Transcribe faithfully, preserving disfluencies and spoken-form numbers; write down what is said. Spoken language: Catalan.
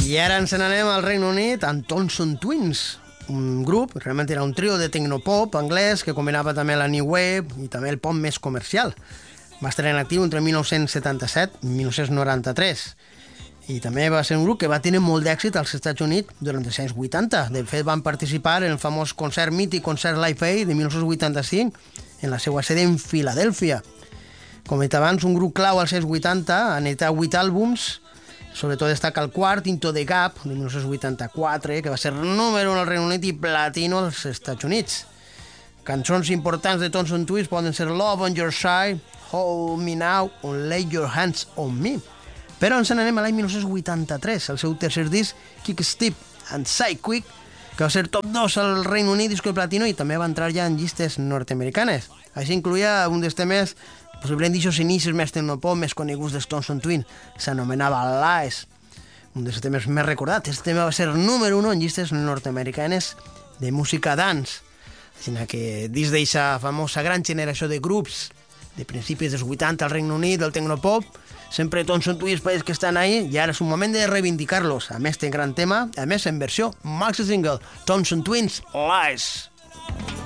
I ara ens n'anem al Regne Unit amb Thompson Twins, un grup, realment era un trio de tecnopop anglès que combinava també la new wave i també el pop més comercial. Va estar en actiu entre mil nou-cents setanta-set i mil nou-cents noranta-tres i també va ser un grup que va tenir molt d'èxit als Estats Units durant els anys vuitanta. De fet, van participar en el famós concert mític Concert Live Aid de mil nou-cents vuitanta-cinc en la seva sede en Filadèlfia. Com he dit abans, un grup clau als anys vuitanta, han editat vuit àlbums. Sobretot destaca el quart, Into the Gap, de mil nou-cents vuitanta-quatre, que va ser número un al Regne Unit i platino als Estats Units. Cançons importants de Thompson Twins poden ser Love on Your Side, Hold Me Now o Lay Your Hands on Me. Però ens n'anem a l'any mil nou-cents vuitanta-tres, el seu tercer disc, Kick Step and Psychic, que va ser top dos al Regne Unit, disco de platino, i també va entrar ja en llistes nord-americanes. Així incluïa un dels temes possiblement d'aixòs inicis més tecnopop, més coneguts dels Thompson Twins, s'anomenava Lies, un dels temes més recordats. Aquest tema va ser número un en llistes nord-americanes de música dance. Així que dins d'aquesta famosa gran generació de grups de principis dels vuitanta al Regne Unit, del tecnopop, sempre Thompson Twins pareix que estan ahí i ara és un moment de reivindicar-los. A més, té gran tema, a més en versió maxi single, Thompson Twins Lies.